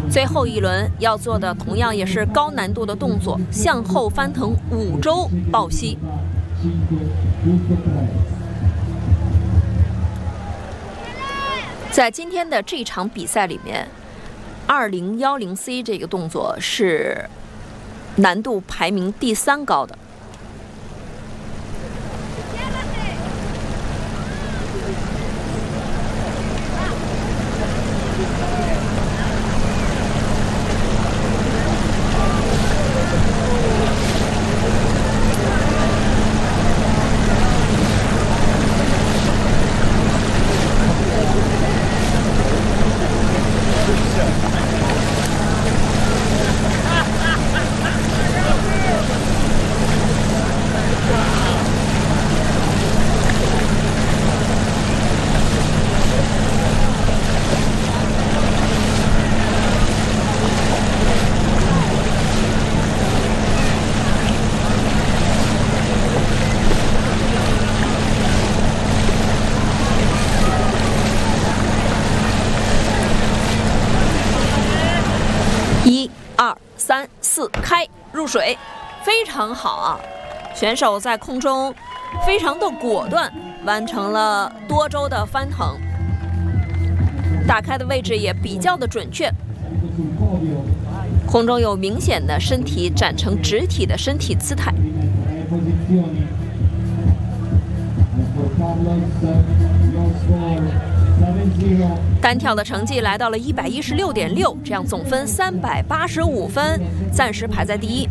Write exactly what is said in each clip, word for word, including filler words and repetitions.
最后一轮要做的同样也是高难度的动作，向后翻腾五周抱膝。在今天的这场比赛里面，二零一零 C 这个动作是难度排名第三高的。三四开入水，非常好啊！选手在空中非常的果断，完成了多周的翻腾，打开的位置也比较的准确，空中有明显的身体展成直体的身体姿态。单跳的成绩来到了一百一十六点六，这样总分三百八十五分，暂时排在第一。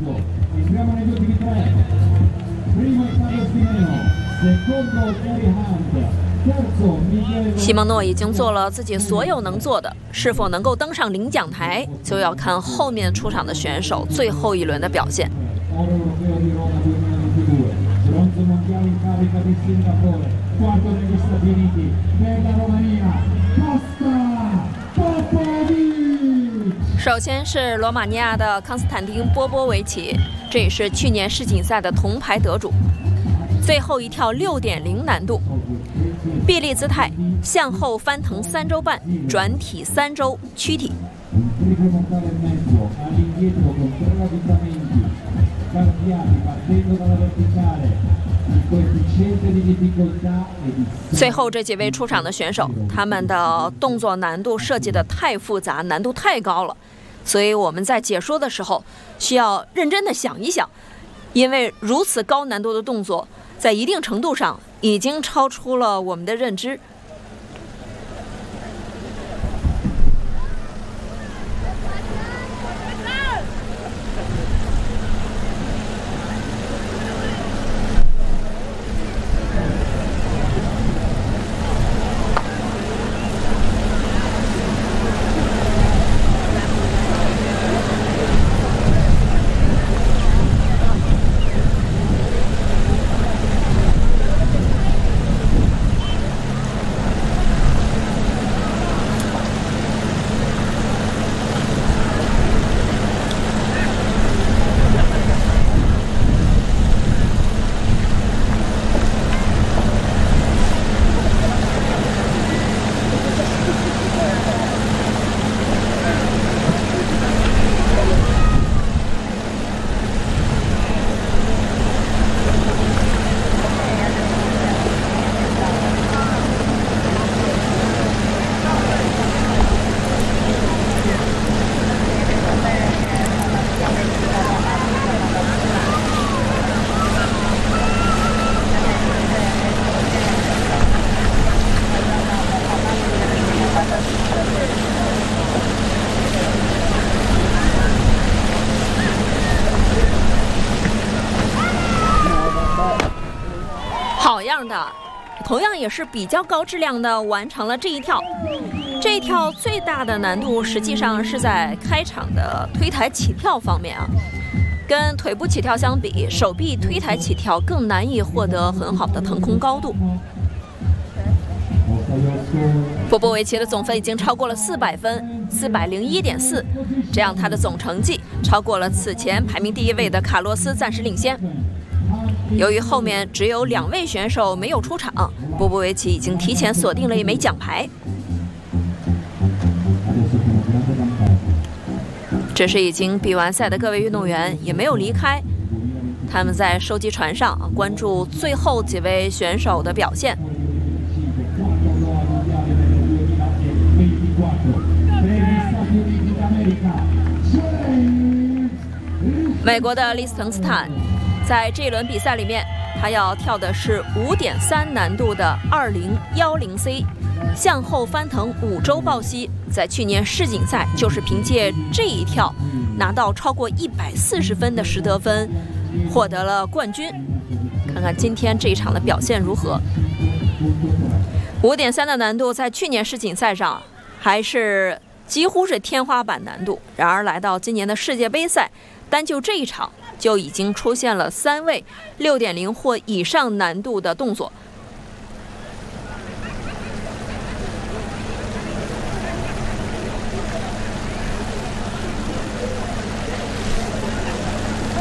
西蒙诺已经做了自己所有能做的，是否能够登上领奖台，就要看后面出场的选手最后一轮的表现。首先是罗马尼亚的康斯坦丁·波波维奇，这也是去年世锦赛的铜牌得主。最后一跳 六点零 难度，臂力姿态，向后翻腾三周半，转体三周，躯体。最后这几位出场的选手，他们的动作难度设计的太复杂，难度太高了，所以我们在解说的时候需要认真的想一想，因为如此高难度的动作，在一定程度上已经超出了我们的认知。好样的，同样也是比较高质量的完成了这一跳。这一跳最大的难度实际上是在开场的推抬起跳方面啊，跟腿部起跳相比，手臂推抬起跳更难以获得很好的腾空高度。波波维奇的总分已经超过了四百分，四百零一点四，这样他的总成绩超过了此前排名第一位的卡洛斯，暂时领先。由于后面只有两位选手没有出场，波波维奇已经提前锁定了一枚奖牌。 这时已经比完赛的各位运动员也没有离开，他们在收集船上关注最后几位选手的表现。美国的利斯滕斯坦在这一轮比赛里面，他要跳的是五点三难度的二零幺零 C 向后翻腾五周抱膝，在去年世锦赛就是凭借这一跳拿到超过一百四十分的实得分，获得了冠军。看看今天这一场的表现如何。五点三的难度在去年世锦赛上还是几乎是天花板难度，然而来到今年的世界杯赛，单就这一场就已经出现了三位六点零或以上难度的动作，